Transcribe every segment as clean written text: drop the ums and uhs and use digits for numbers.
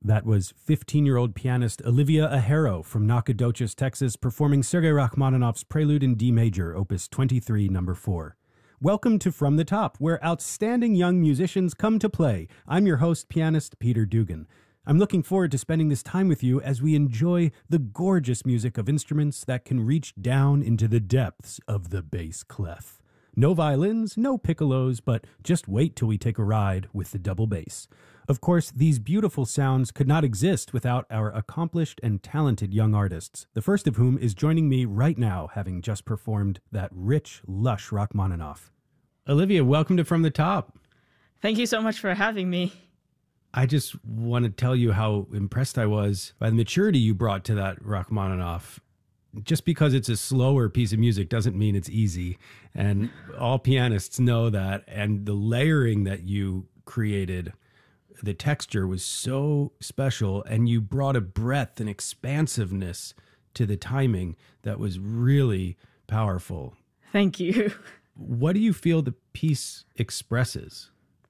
That was 15-year-old pianist Olivia Ajero from Nacogdoches, Texas, performing Sergei Rachmaninoff's Prelude in D major, Opus 23, number 4. Welcome to From the Top, where outstanding young musicians come to play. I'm your host, pianist Peter Dugan. I'm looking forward to spending this time with you as we enjoy the gorgeous music of instruments that can reach down into the depths of the bass clef. No violins, no piccolos, but just wait till we take a ride with the double bass. Of course, these beautiful sounds could not exist without our accomplished and talented young artists, the first of whom is joining me right now, having just performed that rich, lush Rachmaninoff. Olivia, welcome to From the Top. Thank you so much for having me. I just want to tell you how impressed I was by the maturity you brought to that Rachmaninoff. Just because it's a slower piece of music doesn't mean it's easy. And all pianists know that. And the layering that you created, the texture was so special. And you brought a breadth and expansiveness to the timing that was really powerful. Thank you. What do you feel the piece expresses?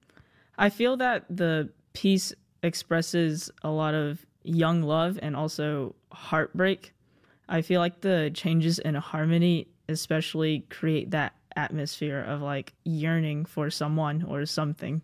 I feel that the piece expresses a lot of young love and also heartbreak. I feel like the changes in harmony especially create that atmosphere of like yearning for someone or something.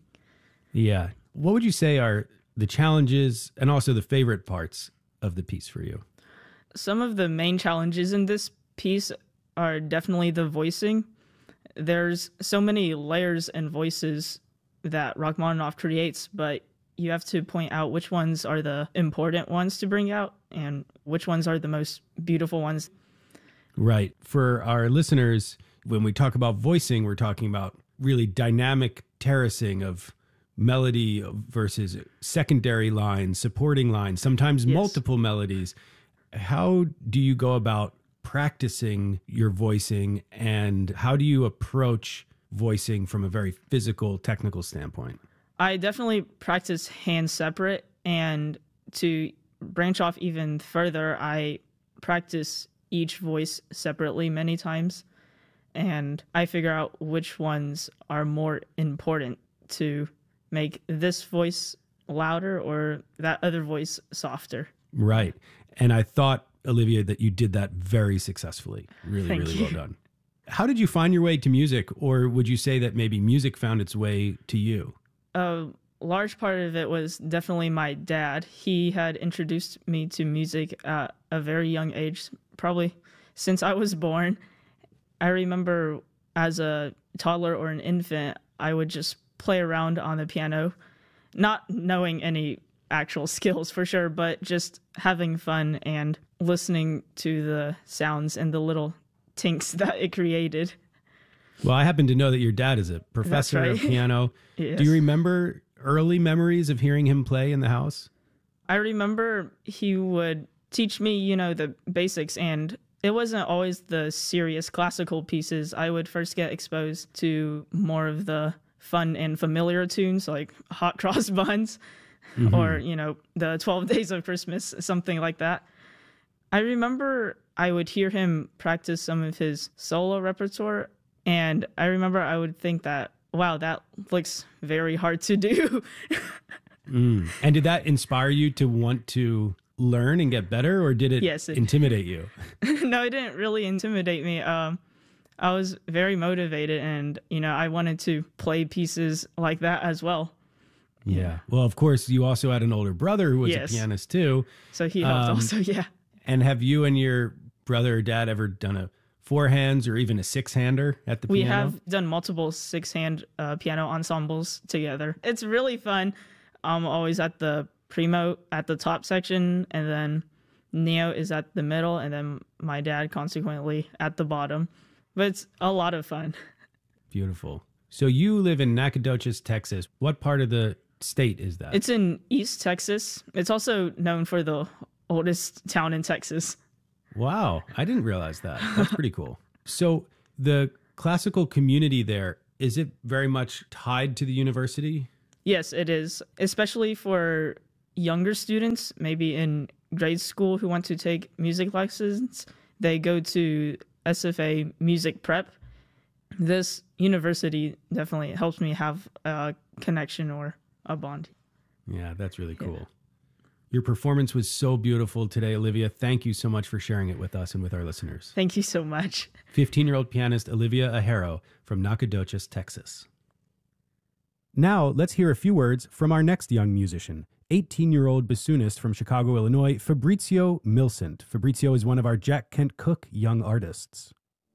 Yeah. What would you say are the challenges and also the favorite parts of the piece for you? Some of the main challenges in this piece are definitely the voicing. There's so many layers and voices that Rachmaninoff creates, but you have to point out which ones are the important ones to bring out and which ones are the most beautiful ones. Right. For our listeners, when we talk about voicing, we're talking about really dynamic terracing of melody versus secondary lines, supporting lines, sometimes multiple melodies. How do you go about practicing your voicing, and how do you approach voicing from a very physical, technical standpoint? I definitely practice hands separate, and to branch off even further, I practice each voice separately many times, and I figure out which ones are more important to make this voice louder or that other voice softer. Right. And I thought, Olivia, that you did that very successfully. Really well done. How did you find your way to music, or would you say that maybe music found its way to you? A large part of it was definitely my dad. He had introduced me to music at a very young age, probably since I was born. I remember as a toddler or an infant, I would just play around on the piano, not knowing any actual skills for sure, but just having fun and listening to the sounds and the little tinks that it created. Well, I happen to know that your dad is a professor of piano. Yes. Do you remember early memories of hearing him play in the house? I remember he would teach me, the basics, and it wasn't always the serious classical pieces. I would first get exposed to more of the fun and familiar tunes like Hot Cross Buns or, the 12 Days of Christmas, something like that. I remember I would hear him practice some of his solo repertoire, and I remember I would think that, wow, that looks very hard to do. And did that inspire you to want to learn and get better, or did it intimidate you? No, it didn't really intimidate me. I was very motivated, and, I wanted to play pieces like that as well. Yeah. Well, of course, you also had an older brother who was a pianist too. So he helped also, yeah. And have you and your brother or dad ever done a four hands or even a six-hander at the piano? We have done multiple six-hand piano ensembles together. It's really fun. I'm always at the primo at the top section, and then Neo is at the middle, and then my dad consequently at the bottom. But it's a lot of fun. Beautiful. So you live in Nacogdoches, Texas. What part of the state is that? It's in East Texas. It's also known for the oldest town in Texas. Wow. I didn't realize that. That's pretty cool. So the classical community there, is it very much tied to the university? Yes, it is. Especially for younger students, maybe in grade school who want to take music lessons, they go to SFA Music Prep. This university definitely helps me have a connection or a bond. Yeah, that's really cool. Your performance was so beautiful today, Olivia. Thank you so much for sharing it with us and with our listeners. Thank you so much. 15-year-old pianist Olivia Ajero from Nacogdoches, Texas. Now, let's hear a few words from our next young musician, 18-year-old bassoonist from Chicago, Illinois, Fabrizio Milcent. Fabrizio is one of our Jack Kent Cooke young artists.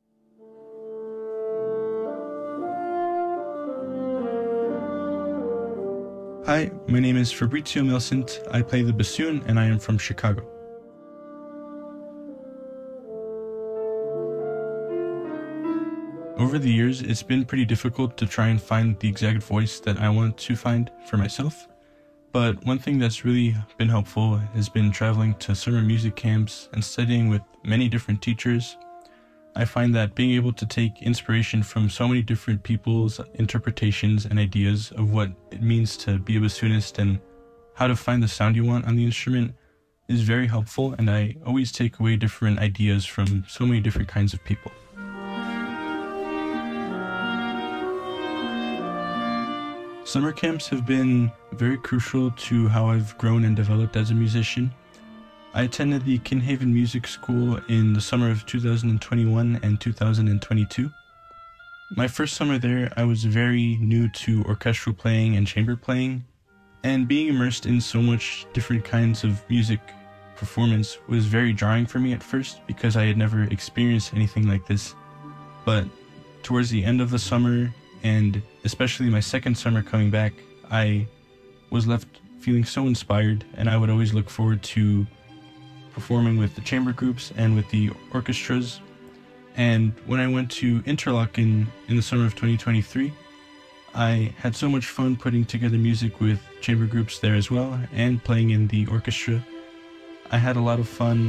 Hi, my name is Fabrizio Milcent. I play the bassoon and I am from Chicago. Over the years, it's been pretty difficult to try and find the exact voice that I want to find for myself. But one thing that's really been helpful has been traveling to summer music camps and studying with many different teachers. I find that being able to take inspiration from so many different people's interpretations and ideas of what it means to be a bassoonist and how to find the sound you want on the instrument is very helpful, and I always take away different ideas from so many different kinds of people. Summer camps have been very crucial to how I've grown and developed as a musician. I attended the Kinhaven Music School in the summer of 2021 and 2022. My first summer there, I was very new to orchestral playing and chamber playing, and being immersed in so much different kinds of music performance was very jarring for me at first because I had never experienced anything like this. But towards the end of the summer, and especially my second summer coming back, I was left feeling so inspired, and I would always look forward to performing with the chamber groups and with the orchestras. And when I went to Interlaken in the summer of 2023, I had so much fun putting together music with chamber groups there as well and playing in the orchestra. I had a lot of fun.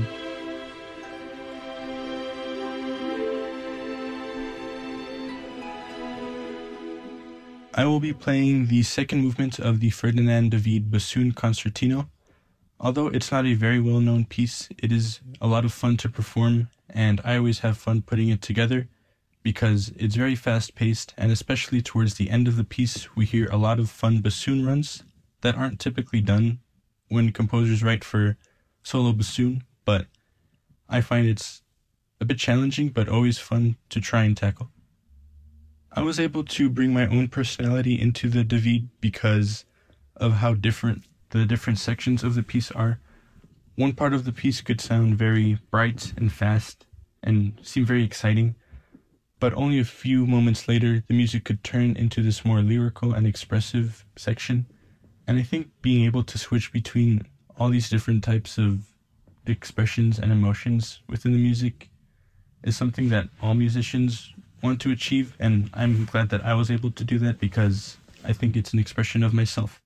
I will be playing the second movement of the Ferdinand David Bassoon Concertino. Although it's not a very well-known piece, it is a lot of fun to perform, and I always have fun putting it together because it's very fast-paced, and especially towards the end of the piece, we hear a lot of fun bassoon runs that aren't typically done when composers write for solo bassoon, but I find it's a bit challenging, but always fun to try and tackle. I was able to bring my own personality into the David because of how different the different sections of the piece are. One part of the piece could sound very bright and fast and seem very exciting, but only a few moments later the music could turn into this more lyrical and expressive section. And I think being able to switch between all these different types of expressions and emotions within the music is something that all musicians want to achieve, and I'm glad that I was able to do that because I think it's an expression of myself.